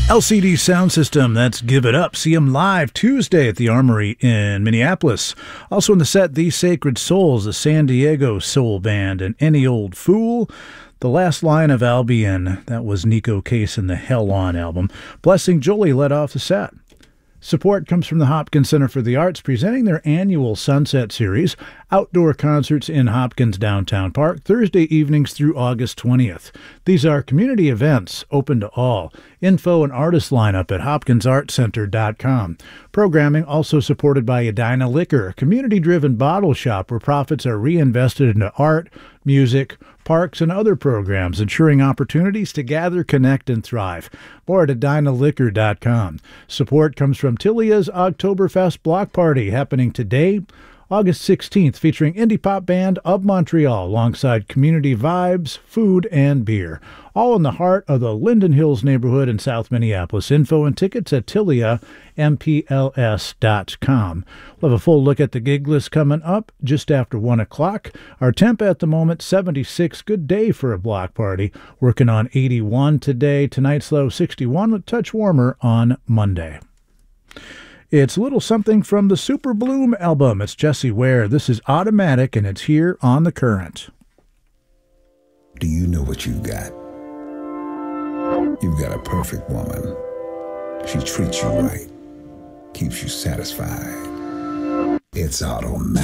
LCD Sound System, that's Give It Up. See them live Tuesday at the Armory in Minneapolis. Also in the set, The Sacred Souls, the San Diego Soul Band, and Any Old Fool. The Last Line of Albion, that was Nico Case in the Hell On album. Blessing Jolie led off the set. Support comes from the Hopkins Center for the Arts, presenting their annual Sunset Series, outdoor concerts in Hopkins Downtown Park, Thursday evenings through August 20th. These are community events, open to all. Info and artist lineup at hopkinsartcenter.com. Programming also supported by Edina Liquor, a community-driven bottle shop where profits are reinvested into art, music, parks, and other programs, ensuring opportunities to gather, connect, and thrive. More at edinaliquor.com. Support comes from Tilia's Oktoberfest Block Party, happening today, August 16th, featuring indie pop band of Montreal, alongside community vibes, food, and beer. All in the heart of the Linden Hills neighborhood in South Minneapolis. Info and tickets at tiliampls.com. We'll have a full look at the gig list coming up just after 1 o'clock. Our temp at the moment, 76. Good day for a block party. Working on 81 today. Tonight's low, 61. A touch warmer on Monday. It's a little something from the Super Bloom album. It's Jessie Ware. This is Automatic, and it's here on The Current. Do you know what you've got? You've got a perfect woman. She treats you right, keeps you satisfied. It's automatic.